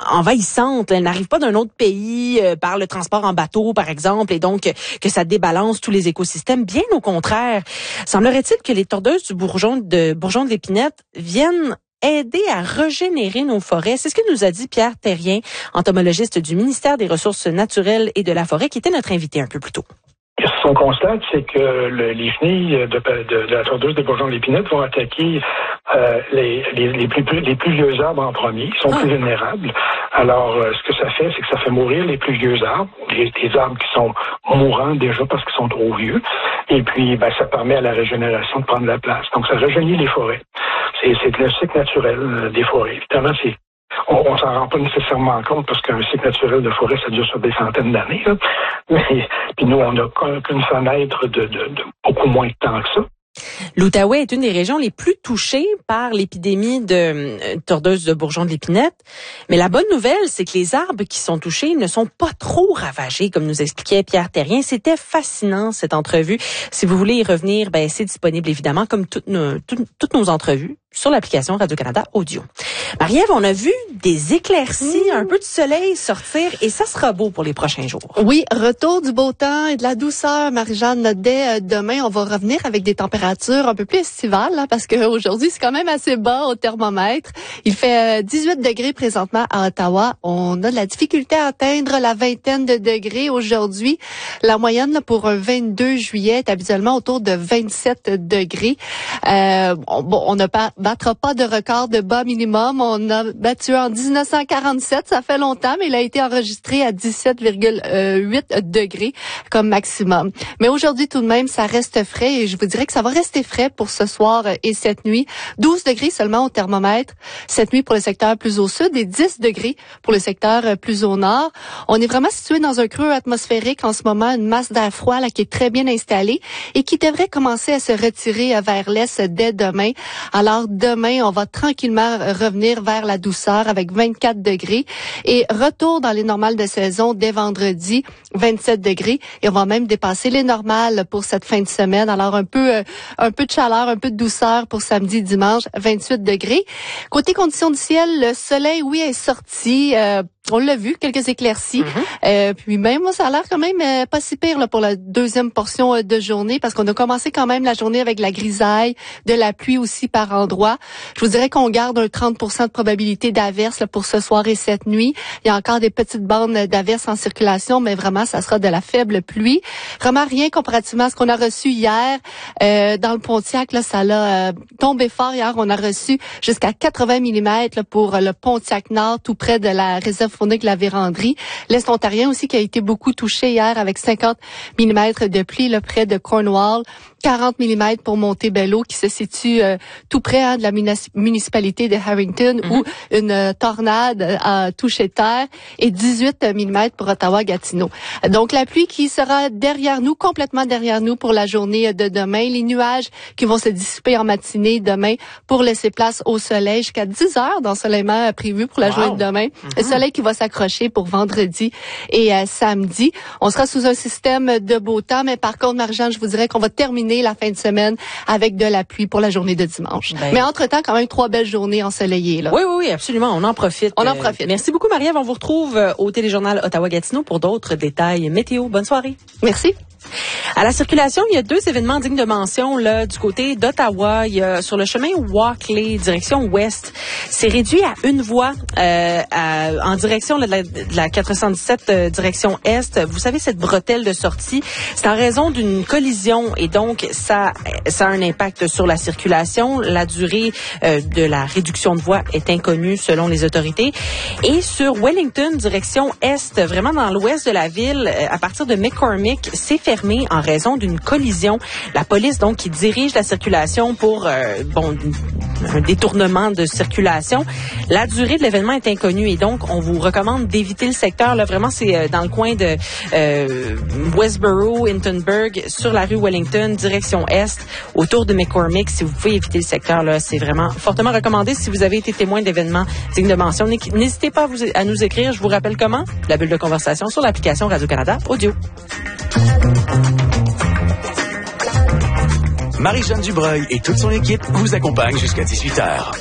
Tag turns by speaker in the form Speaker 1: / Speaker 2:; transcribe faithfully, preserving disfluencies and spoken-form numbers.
Speaker 1: envahissante. Elle n'arrive pas d'un autre pays euh, par le transport en bateau, par exemple, et donc que ça débalance tous les écosystèmes. Bien au contraire. Semblerait-il que les tordeuses du bourgeon de bourgeon de l'épinette viennent aider à régénérer nos forêts. C'est ce que nous a dit Pierre Terrien, entomologiste du ministère des Ressources naturelles et de la forêt, qui était notre invité un peu plus tôt.
Speaker 2: Ce qu'on constate, c'est que le, les chenilles de, de, de la tordeuse de bourgeon de l'épinette vont attaquer euh, les, les, les, plus, les plus vieux arbres en premier, qui sont ah. plus vulnérables. Alors, euh, ce que ça fait, c'est que ça fait mourir les plus vieux arbres, les, les arbres qui sont mourants déjà parce qu'ils sont trop vieux. Et puis, ben, ça permet à la régénération de prendre la place. Donc, ça rajeunit les forêts. C'est, c'est le cycle naturel euh, des forêts. Évidemment, c'est On, on s'en rend pas nécessairement compte parce qu'un cycle naturel de forêt, ça dure sur des centaines d'années. Là. Mais puis nous, on n'a qu'une fenêtre de, de, de beaucoup moins de temps que ça.
Speaker 1: L'Outaouais est une des régions les plus touchées par l'épidémie de euh, tordeuse de bourgeon de l'épinette. Mais la bonne nouvelle, c'est que les arbres qui sont touchés ne sont pas trop ravagés, comme nous expliquait Pierre Terrien. C'était fascinant, cette entrevue. Si vous voulez y revenir, ben c'est disponible, évidemment, comme toutes nos, toutes, toutes nos entrevues, sur l'application Radio-Canada Audio. Marie-Ève, on a vu des éclaircies, mmh. un peu de soleil sortir, et ça sera beau pour les prochains jours.
Speaker 3: Oui, retour du beau temps et de la douceur, Marie-Jeanne. Dès demain, on va revenir avec des températures un peu plus estivales, hein, parce qu'aujourd'hui, c'est quand même assez bas au thermomètre. Il fait dix-huit degrés présentement à Ottawa. On a de la difficulté à atteindre la vingtaine de degrés aujourd'hui. La moyenne là, pour un vingt-deux juillet est habituellement autour de vingt-sept degrés. Euh, on, bon, on n'a pas battra pas de record de bas minimum. On a battu en dix-neuf cent quarante-sept, ça fait longtemps, mais il a été enregistré à dix-sept virgule huit degrés comme maximum. Mais aujourd'hui, tout de même, ça reste frais et je vous dirais que ça va rester frais pour ce soir et cette nuit. douze degrés seulement au thermomètre cette nuit pour le secteur plus au sud et dix degrés pour le secteur plus au nord. On est vraiment situé dans un creux atmosphérique en ce moment, une masse d'air froid là, qui est très bien installée et qui devrait commencer à se retirer vers l'est dès demain. Alors, demain, on va tranquillement revenir vers la douceur avec vingt-quatre degrés et retour dans les normales de saison dès vendredi, vingt-sept degrés et on va même dépasser les normales pour cette fin de semaine. Alors un peu euh, un peu de chaleur, un peu de douceur pour samedi, dimanche, vingt-huit degrés. Côté conditions du ciel, le soleil, oui, est sorti. Euh, On l'a vu, quelques éclaircies. Mm-hmm. Euh, puis même, moi, ça a l'air quand même euh, pas si pire là, pour la deuxième portion euh, de journée parce qu'on a commencé quand même la journée avec la grisaille, de la pluie aussi par endroits. Je vous dirais qu'on garde un trente pour cent de probabilité d'averse là, pour ce soir et cette nuit. Il y a encore des petites bandes d'averse en circulation, mais vraiment, ça sera de la faible pluie. Vraiment rien comparativement à ce qu'on a reçu hier euh, dans le Pontiac. Là, ça l'a euh, tombé fort hier. On a reçu jusqu'à quatre-vingts millimètres là, pour euh, le Pontiac Nord, tout près de la réserve phonique La Vérandrie. L'Est ontarien aussi qui a été beaucoup touché hier avec cinquante millimètres de pluie là, près de Cornwall. quarante millimètres pour Montebello qui se situe euh, tout près hein, de la munis- municipalité de Harrington mm-hmm. où une euh, tornade a touché terre et dix-huit millimètres pour Ottawa-Gatineau. Donc la pluie qui sera derrière nous, complètement derrière nous pour la journée de demain. Les nuages qui vont se dissiper en matinée demain pour laisser place au soleil jusqu'à dix heures d'ensoleillement prévu pour la wow. journée de demain. Mm-hmm. Le soleil qui va s'accrocher pour vendredi et euh, samedi. On sera sous un système de beau temps, mais par contre, Marie-Jeanne, je vous dirais qu'on va terminer la fin de semaine avec de la pluie pour la journée de dimanche. Ben, mais entre-temps, quand même, trois belles journées ensoleillées. Là.
Speaker 1: Oui, oui, oui, absolument. On en profite.
Speaker 3: On en profite.
Speaker 1: Euh, merci beaucoup, Marie-Ève. On vous retrouve au téléjournal Ottawa-Gatineau pour d'autres détails météo. Bonne soirée.
Speaker 3: Merci.
Speaker 1: À la circulation, il y a deux événements dignes de mention là du côté d'Ottawa. Il y a sur le chemin Walkley, direction ouest, c'est réduit à une voie euh, à, en direction là, de, la, de la quatre cent dix-sept euh, direction est. Vous savez, cette bretelle de sortie, c'est en raison d'une collision et donc ça, ça a un impact sur la circulation. La durée euh, de la réduction de voie est inconnue selon les autorités. Et sur Wellington, direction est, vraiment dans l'ouest de la ville, à partir de McCormick, c'est fermé en raison d'une collision. La police, donc, qui dirige la circulation pour, euh, bon, un détournement de circulation. La durée de l'événement est inconnue et donc, on vous recommande d'éviter le secteur. Là, vraiment, c'est euh, dans le coin de euh, Westboro, Hintonburg, sur la rue Wellington, direction est, autour de McCormick. Si vous pouvez éviter le secteur, là, c'est vraiment fortement recommandé. Si vous avez été témoin d'événements dignes de mention, n'hésitez pas à, vous, à nous écrire. Je vous rappelle comment? La bulle de conversation sur l'application Radio-Canada Audio.
Speaker 4: Marie-Jeanne Dubreuil et toute son équipe vous accompagnent jusqu'à dix-huit heures.